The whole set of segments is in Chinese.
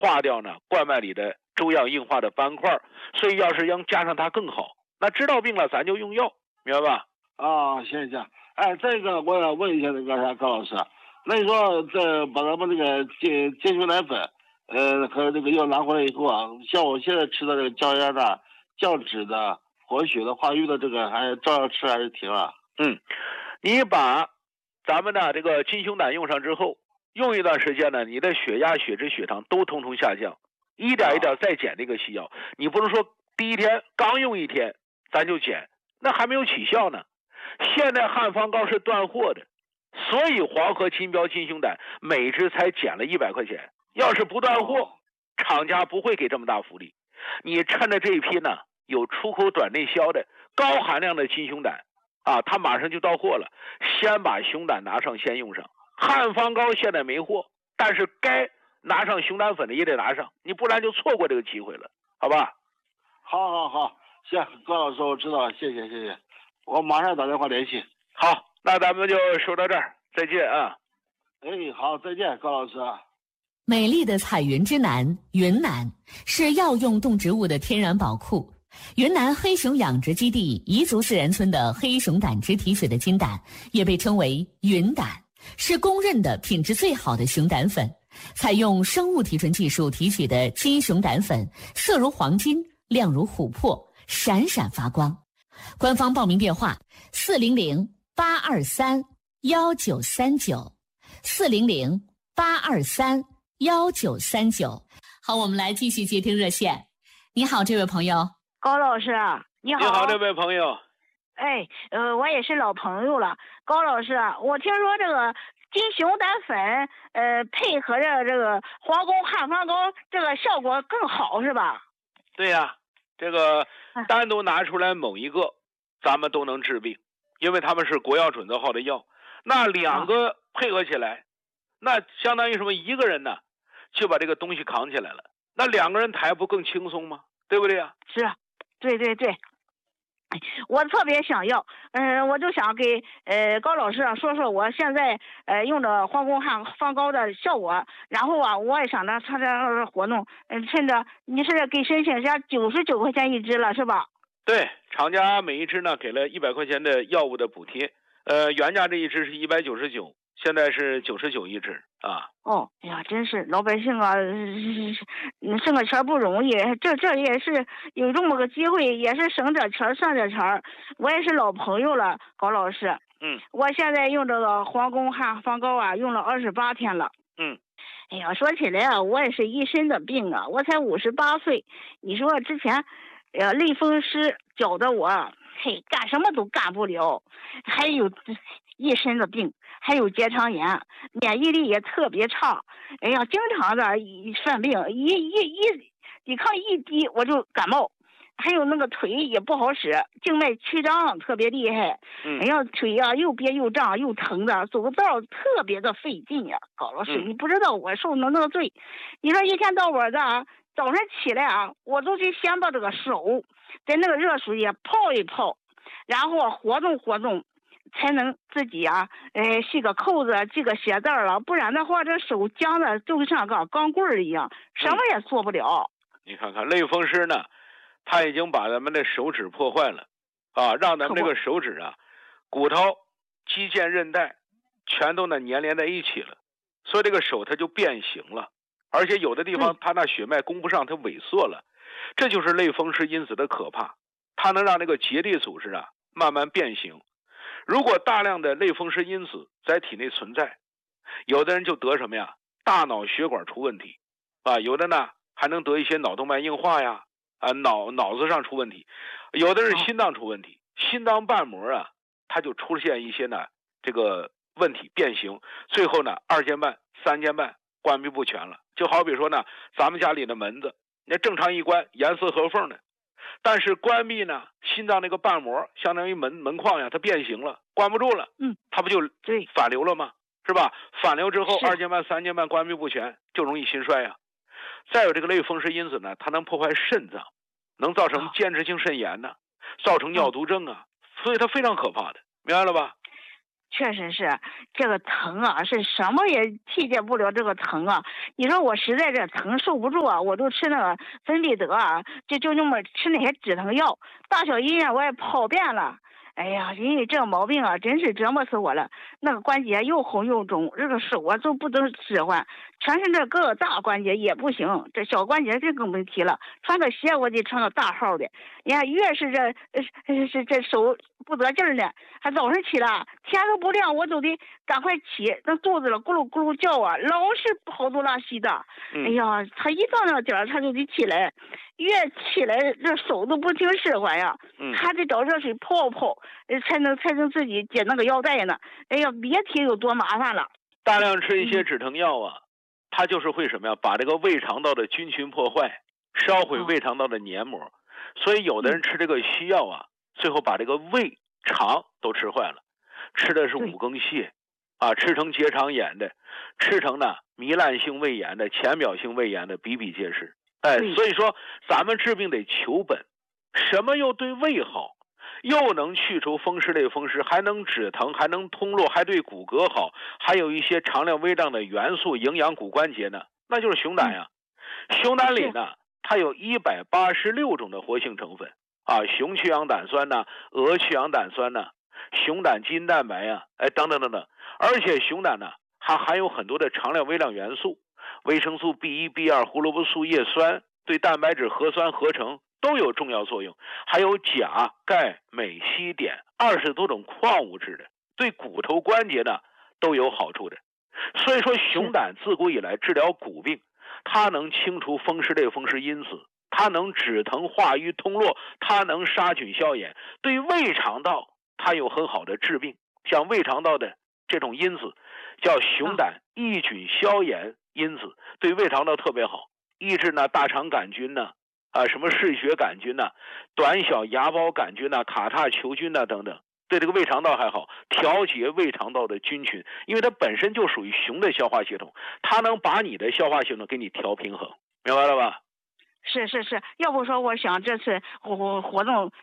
化掉呢冠脉里的粥样硬化的斑块，所以要是要加上它更好。那知道病了咱就用药，明白吧？ 啊，行行。哎，这个我要问一下那个啥高老师，那你说这把咱们这个金熊胆粉，和这个药拿回来以后啊，像我现在吃的这个降压的、降脂的、活血的、化瘀的，这个还照样吃还是停啊？ 你把咱们的这个金熊胆用上之后，用一段时间呢，你的血压、血脂、血糖都统统下降，一点一点再减这个西药。你不能说第一天刚用一天咱就减，那还没有起效呢。现在汉方膏是断货的，所以黄河金标金熊胆每支才减了100块钱。要是不断货，厂家不会给这么大福利。你趁着这一批呢有出口短内销的高含量的金熊胆啊，它马上就到货了，先把熊胆拿上，先用上。汉方膏现在没货，但是该拿上熊胆粉的也得拿上，你不然就错过这个机会了，好吧？ 好，行，高老师我知道了，谢谢，我马上打电话联系。 好，那咱们就说到这儿，再见啊。 好，再见，高老师。 美丽的彩云之南，云南是药用动植物的天然宝库。云南黑熊养殖基地彝族自然村的黑熊胆汁提取的金胆，也被称为云胆，是公认的品质最好的熊胆粉。采用生物提纯技术提取的金熊胆粉，色如黄金，亮如琥珀，闪闪发光。官方报名电话：400-823-1939，400-823-1939。好，我们来继续接听热线。你好，这位朋友。 高老师，你好。 你好，这位朋友。 我也是老朋友了。高老师，我听说这个金熊胆粉，配合着这个皇宫汉方膏，这个效果更好，是吧？ 对呀，这个单独拿出来某一个，咱们都能治病，因为他们是国药准字号的药。那两个配合起来，那相当于什么？一个人呢，就把这个东西扛起来了。那两个人抬不更轻松吗？对不对啊？ 是，对。我特别想要，我就想给高老师说说我现在用着皇宫汉方膏的效果，然后我也想着参加活动，趁着你是给申请下99块钱一支了是吧？ 对，厂家每一支呢给了100块钱的药物的补贴，原价这一支是199，现在是99一支啊。 哎呀，真是老百姓啊，挣个钱不容易，这也是有这么个机会，也是省点钱算点钱。我也是老朋友了，高老师。我现在用这个皇宫汉方膏用了28天了。哎呀，说起来我也是一身的病啊，我才58岁。你说之前，类风湿搅得我，干什么都干不了，还有一身的病。还有结肠炎，免疫力也特别差。哎呀，经常的犯病，抵抗一低我就感冒。还有那个腿也不好使，静脉曲张特别厉害。哎呀，腿又憋又胀又疼的，走道特别的费劲呀。高老师，你不知道我受那个罪。你说一天到晚的早上起来我都去先把这个手在那个热水里泡一泡，然后活动。才能自己系个扣子系个鞋带了，不然的话这手僵的就像个钢棍一样，什么也做不了。 你看看类风湿呢，他已经把咱们的手指破坏了让咱们这个手指骨头、肌腱、韧带全都粘连在一起了，所以这个手它就变形了，而且有的地方它那血脉供不上，它萎缩了。这就是类风湿因子的可怕，它能让这个结缔组织慢慢变形。如果大量的类风湿因子在体内存在，有的人就得什么呀？大脑血管出问题有的呢还能得一些脑动脉硬化呀脑子上出问题，有的是心脏出问题，心脏瓣膜它就出现一些呢这个问题变形，最后呢2间瓣3间瓣关闭不全了。就好比说呢咱们家里的门子，那正常一关严丝合缝的，但是关闭呢，心脏那个瓣膜相当于门框它变形了，关不住了，它不就反流了吗？是吧？反流之后2间瓣3间瓣关闭不全，就容易心衰呀。再有这个类风湿因子呢，它能破坏肾脏，能造成间质性肾炎呢，造成尿毒症所以它非常可怕的，明白了吧？ 确实是这个疼啊，是什么也替代不了这个疼啊！你说我实在这疼受不住啊，我都吃那个芬必得啊，就那么吃那些止疼药，大小医院我也跑遍了。哎呀，因为这个毛病啊，真是折磨死我了。那个关节又红又肿，这个手啊都不能使唤，全身这各个大关节也不行，这小关节这更别提了。穿个鞋我得穿个大号的，你看越是这手不得劲儿呢，还早上起来天都不亮我都得赶快起，那肚子了咕噜咕噜叫啊，老是跑肚拉稀的。哎呀，他一到那点儿他就得起来，越起来这手都不听使唤呀，还得找热水泡泡，才能自己解那个腰带呢。哎呀，别提有多麻烦了。 大量吃一些止疼药啊，它就是会什么呀？把这个胃肠道的菌群破坏，烧毁胃肠道的黏膜。所以有的人吃这个西药啊，最后把这个胃肠都吃坏了。吃的是五更泻啊，吃成结肠炎的，吃成呢糜烂性胃炎的、浅表性胃炎的比比皆是。哎，所以说咱们治病得求本，什么又对胃好，又能去除风湿类风湿，还能止疼，还能通络，还对骨骼好，还有一些常量微量的元素营养骨关节呢，那就是熊胆呀。熊胆里呢，它有186种的活性成分啊，熊去氧胆酸呢，鹅去氧胆酸呢，熊胆基因蛋白呀，哎，等等等等。而且熊胆呢，还含有很多的常量微量元素，维生素 B1、B2、胡萝卜素叶酸，对蛋白质核酸合成都有重要作用，还有钾、钙、镁、硒、碘20多种矿物质的，对骨头关节呢都有好处的。所以说熊胆自古以来治疗骨病，它能清除风湿类风湿因子，它能止疼化瘀通络，它能杀菌消炎，对胃肠道它有很好的治病。像胃肠道的这种因子叫熊胆抑菌消炎因子，对胃肠道特别好，抑制呢大肠杆菌呢什么嗜血杆菌呢、短小芽孢杆菌呢、卡塔球菌呢等等，对这个胃肠道还好，调节胃肠道的菌群，因为它本身就属于熊的消化系统，它能把你的消化系统给你调平衡，明白了吧？ 是，要不说我想这次活动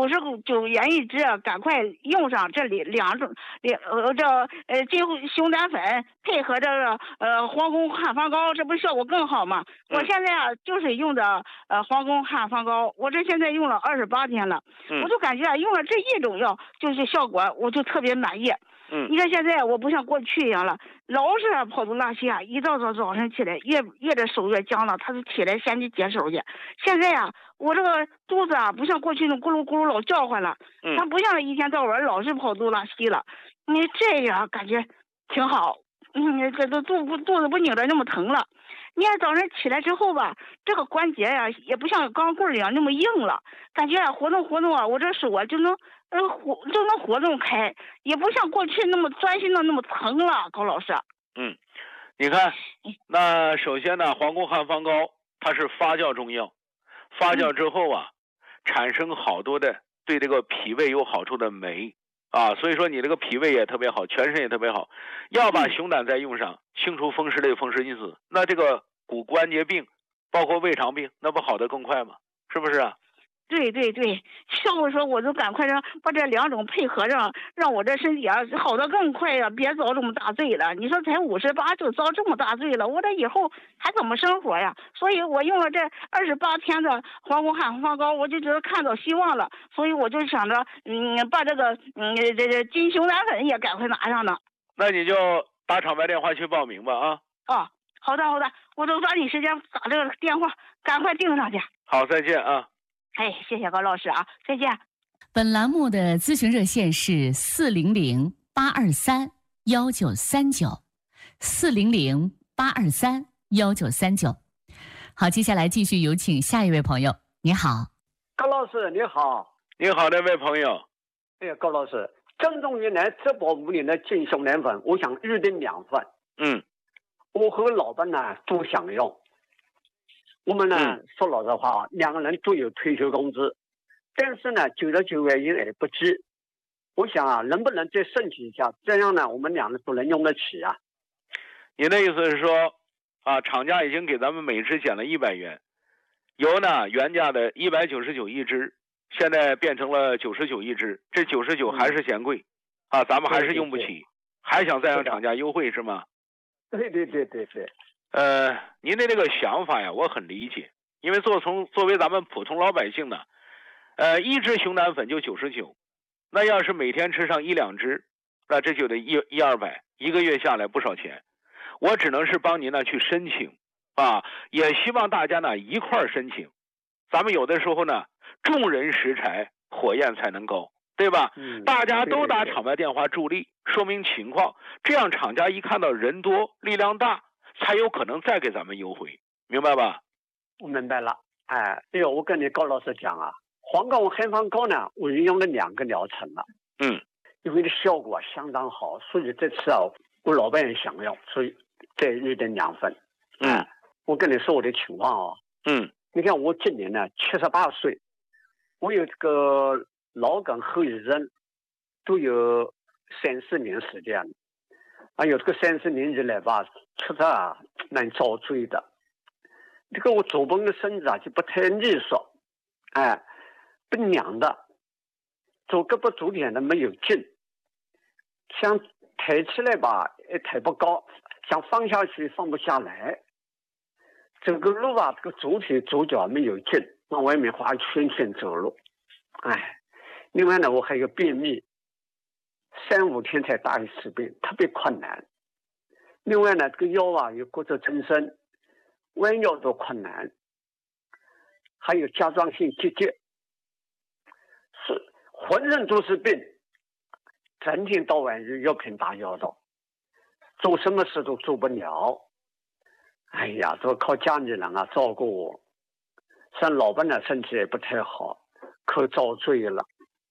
99元一支，赶快用上这里两种金熊胆粉配合这个皇宫汉方膏，这不效果更好吗？我现在啊就是用的皇宫汉方膏，我这现在用了28天了，我就感觉啊用了这一种药就是效果，我就特别满意。你看现在我不像过去一样了，老是跑肚拉稀啊，一早上起来越这手越僵了，他就起来先去解手去。现在啊，我这个肚子啊不像过去那咕噜咕噜老叫唤了，它不像一天到晚老是跑肚拉稀了。你这样感觉挺好，这都肚子不拧着那么疼了。你看早上起来之后吧，这个关节呀也不像钢棍一样那么硬了，感觉啊活动啊，我这手啊就能活动开，也不像过去那么钻心的那么疼了。高老师， 你看，那首先呢，皇宫汉方膏它是发酵中药，发酵之后啊，产生好多的对这个脾胃有好处的酶啊，所以说你这个脾胃也特别好，全身也特别好。要把熊胆再用上，清除风湿类风湿因子，那这个骨关节病，包括胃肠病，那不好得更快吗？是不是啊？ 对，要不说我就赶快把这两种配合上，让我这身体啊好得更快呀，别遭这么大罪了。你说才58就遭这么大罪了，我这以后还怎么生活呀？所以我用了这28天的皇宫汉方膏，我就觉得看到希望了，所以我就想着把这个这金熊胆粉也赶快拿上呢。 那你就打厂牌电话去报名吧啊。 好的，我就抓紧时间打这个电话，赶快订上去。 好，再见啊。 哎，谢谢高老师啊，再见。 本栏目的咨询热线是400-823-1939，400-823-1939。好，接下来继续有请下一位朋友。你好， 高老师你好。 你好，这位朋友。 哎呀，高老师，正宗云南质保5年的金熊胆粉，我想预订2份。我和老板呢都想要。我们呢说老实话，2个人都有退休工资，但是呢99元也不济。我想啊，能不能再申请一下，这样呢我们2人都能用得起啊？ 您的意思是说啊，厂家已经给咱们每支减了100元，由呢原价的199一支，现在变成了99一支，这99还是嫌贵啊，咱们还是用不起， 对， 还想再让厂家优惠是吗？ 对。 您的这个想法呀，我很理解，因为作为咱们普通老百姓呢，一支熊胆粉就99，那要是每天吃上1-2支，那这就得100-200，一个月下来不少钱。我只能是帮您呢去申请啊，也希望大家呢一块儿申请。咱们有的时候呢，众人拾柴，火焰才能高，对吧？大家都打厂外电话助力，说明情况，这样厂家一看到人多力量大，才有可能再给咱们优惠，明白吧？ 我明白了。我跟你高老师讲啊，黄疸汉方膏呢，我运用了2个疗程了。因为的效果相当好，所以这次啊，我老伴也想要，所以再预定2份。我跟你说我的情况啊。你看我今年呢78岁，我有这个脑梗后遗症，都有30年时间了。有这个30年以来吧，确实啊蛮遭罪的。这个我左边的身子啊就不太利索，不娘的，左胳膊左脸的没有劲，想抬起来吧也抬不高，想放下去放不下来。走个路啊，这个左腿左脚没有劲，往外面画圈圈走路。另外呢，我还有便秘，3-5天才大一次便，特别困难。另外呢，这个腰啊有骨质增生，弯腰都困难，还有甲状腺结节，是浑身都是病，整天到晚就要拼打腰的，做什么事都做不了。都靠家里人啊照顾我，像老伴呢身体也不太好，可遭罪了。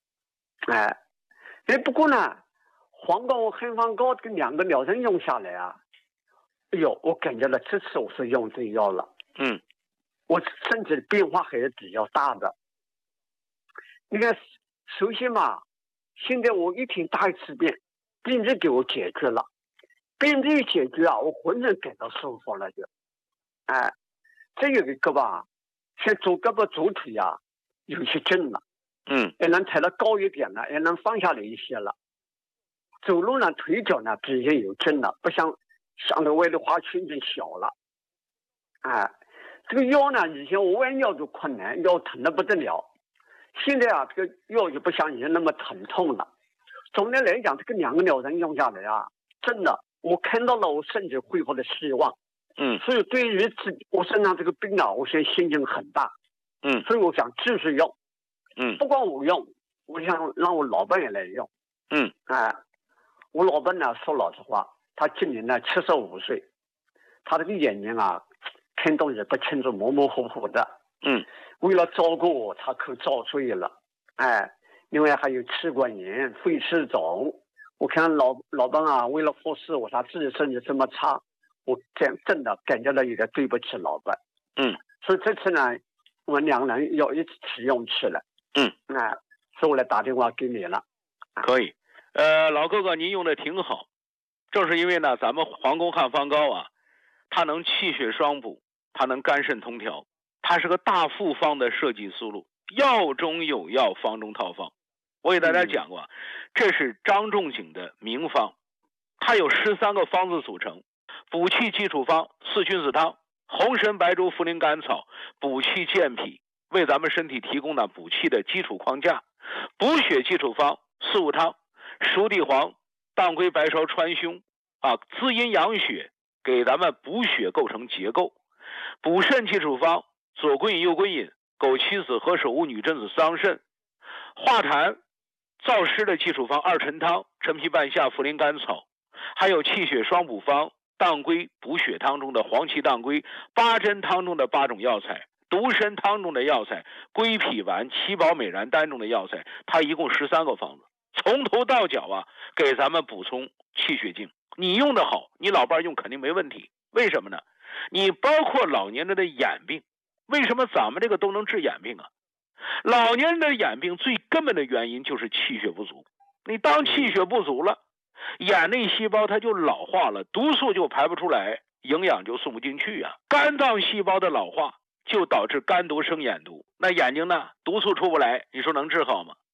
不过呢，黄疸汉方膏这2个疗程用下来啊，我感觉到这次我是用对药了。我身体的变化还是比较大的。你看，首先嘛，现在我一天大一次便，病症给我解决了。病症一解决啊，我浑身感到舒服了就。这有一个吧，像左胳膊左腿啊有些劲了。也能抬得高一点了，也能放下来一些了。走路呢，腿脚呢比以前有劲了，不像在外头画圈圈小了。这个腰呢，以前我弯腰就困难，腰疼得不得了。现在啊，这个腰就不像以前那么疼痛了。总的来讲，这个2个疗程用下来啊，真的我看到了我身体恢复的希望。所以对于我身上这个病啊，我现在心情很大。所以我想继续用。不光我用，我想让我老伴也来用。我老伴呢，说老实话，他今年呢75岁，他这个眼睛啊，看东西不清楚，模模糊糊的。为了照顾我，他可遭罪了。另外还有气管炎、肺气肿。我看老伴啊，为了服侍我，他自己身体这么差，我真的感觉到有点对不起老伴。所以这次呢，我们2个人要一起用起来。所以我来打电话给你了。 可以。老哥哥您用的挺好，正是因为呢，咱们黄疸汉方膏啊，它能气血双补，它能肝肾通调，它是个大复方的设计思路，药中有药，方中套方。我给大家讲过，这是张仲景的名方，它有13个方子组成。补气基础方4君子汤，红参、白术、茯苓、甘草，补气健脾，为咱们身体提供了补气的基础框架。补血基础方4物汤，熟地黄、当归、白芍、川芎滋阴养血，给咱们补血构成结构。补肾基础方左归饮、右归饮，枸杞子、何首乌、女贞子桑葚。化痰燥湿的基础方2陈汤，陈皮、半夏、茯苓、甘草。还有气血双补方当归补血汤中的黄芪、当归，八珍汤中的8种药材，独参汤中的药材，归脾丸、七宝美然丹中的药材，它一共13个方子，从头到脚啊，给咱们补充气血精。你用的好，你老伴用肯定没问题。为什么呢？你包括老年人的眼病，为什么咱们这个都能治眼病啊？老年人的眼病最根本的原因就是气血不足。你当气血不足了，眼内细胞它就老化了，毒素就排不出来，营养就送不进去啊。肝脏细胞的老化就导致肝毒生眼毒，那眼睛呢，毒素出不来，你说能治好吗？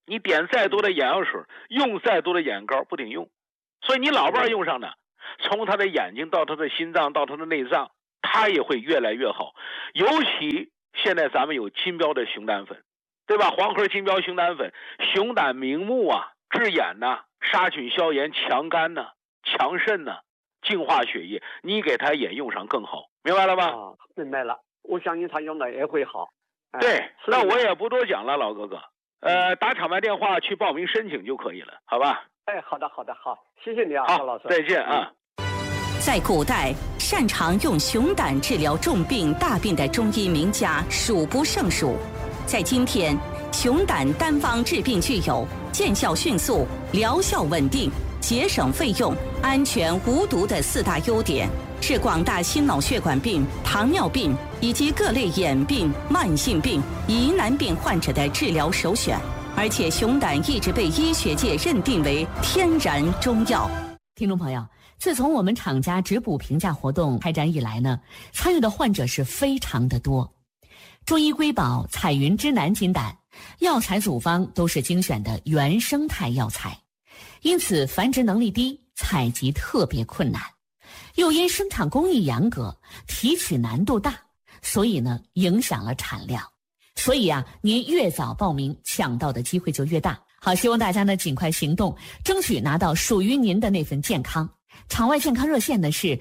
你点再多的眼药水，用再多的眼膏不顶用。所以你老伴用上呢，从他的眼睛到他的心脏到他的内脏，他也会越来越好。尤其现在咱们有金标的熊胆粉，对吧？黄河金标熊胆粉，熊胆明目啊，治眼呐，杀菌消炎，强肝呐，强肾呐，净化血液，你给他也用上更好，明白了吧？ 明白了，我相信他用的也会好。 对，那我也不多讲了，老哥哥，打厂牌电话去报名申请就可以了，好吧？ 好的，好，谢谢你啊，高老师， 再见啊。 在古代，擅长用熊胆治疗重病大病的中医名家数不胜数。在今天，熊胆单方治病具有见效迅速、疗效稳定、节省费用、安全无毒的4大优点，是广大心脑血管病、糖尿病以及各类眼病、慢性病、疑难病患者的治疗首选。而且熊胆一直被医学界认定为天然中药。 听众朋友，自从我们厂家质补评价活动开展以来呢，参与的患者是非常的多。中医瑰宝彩云之南金胆药材组方都是精选的原生态药材，因此繁殖能力低，采集特别困难，又因生产工艺严格，提取难度大，所以呢影响了产量。所以啊，您越早报名，抢到的机会就越大。好，希望大家呢尽快行动，争取拿到属于您的那份健康。场外健康热线呢是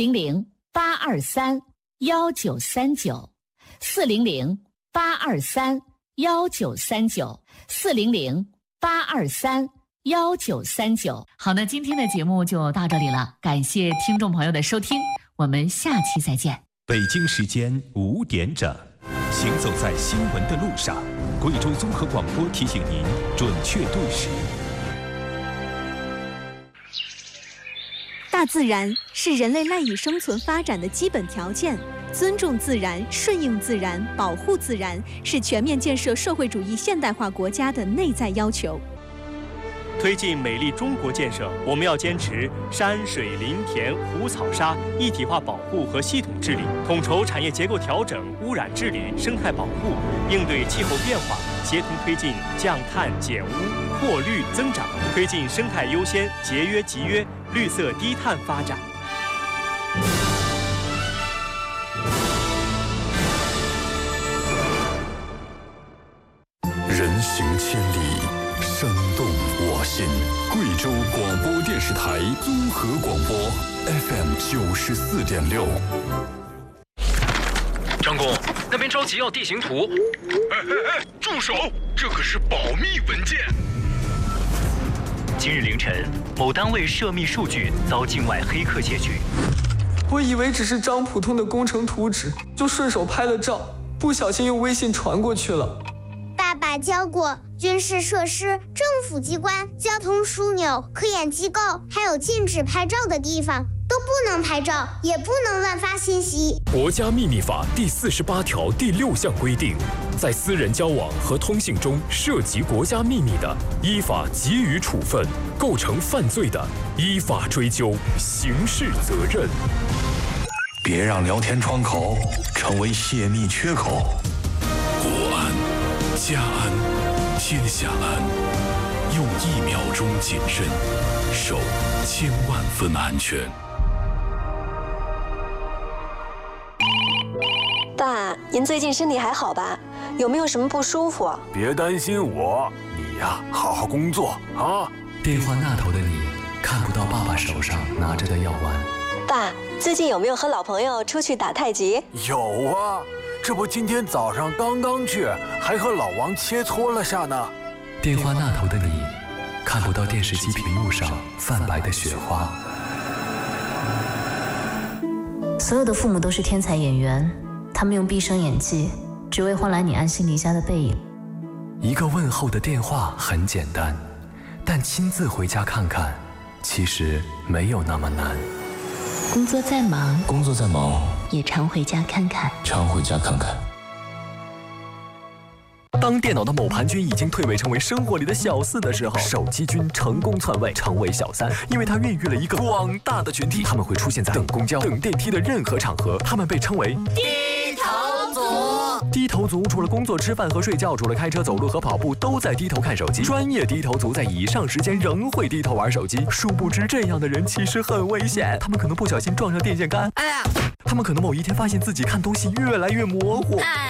400-823-1939，400-823-1939，400-823-1939。好，那今天的节目就到这里了，感谢听众朋友的收听，我们下期再见。 北京时间5点整。行走在新闻的路上，贵州综合广播提醒您准确对时。 大自然是人类赖以生存发展的基本条件，尊重自然、顺应自然、保护自然是全面建设社会主义现代化国家的内在要求。 推进美丽中国建设，我们要坚持山水林田湖草沙一体化保护和系统治理，统筹产业结构调整、污染治理、生态保护，应对气候变化，协同推进降碳减污、扩绿增长，推进生态优先、节约集约、绿色低碳发展。 人行千里，声动我心。贵州广播电视台综合广播 FM 94.6。 张工，那边着急要地形图。 住手！这可是保密文件。 今日凌晨，某单位涉密数据遭境外黑客窃取。 我以为只是张普通的工程图纸，就顺手拍了照，不小心用微信传过去了。 爸爸教过，军事设施、政府机关、交通枢纽、科研机构，还有禁止拍照的地方，都不能拍照，也不能乱发信息。 国家秘密法第48条第6项规定，在私人交往和通信中涉及国家秘密的，依法给予处分；构成犯罪的，依法追究刑事责任。 别让聊天窗口成为泄密缺口。 国安、家安、天下安，用1秒钟谨慎，守1000万分安全。 爸，您最近身体还好吧？有没有什么不舒服？ 别担心我，你呀，好好工作啊。 电话那头的你看不到爸爸手上拿着的药丸。 爸，最近有没有和老朋友出去打太极？ 有啊，这不今天早上刚刚去，还和老王切磋了下呢。 电话那头的你看不到电视机屏幕上泛白的雪花。 所有的父母都是天才演员，他们用毕生演技，只为换来你安心离家的背影。 一个问候的电话很简单，但亲自回家看看，其实没有那么难。 工作再忙，也常回家看看。 当电脑的某盘君已经蜕位成为生活里的小四的时候，手机君成功篡位，成为小三，因为他孕育了一个广大的群体，他们会出现在等公交、等电梯的任何场合，他们被称为低头族。 低头族除了工作、吃饭和睡觉，除了开车、走路和跑步，都在低头看手机。专业低头族在以上时间仍会低头玩手机，殊不知这样的人其实很危险，他们可能不小心撞上电线杆，他们可能某一天发现自己看东西越来越模糊，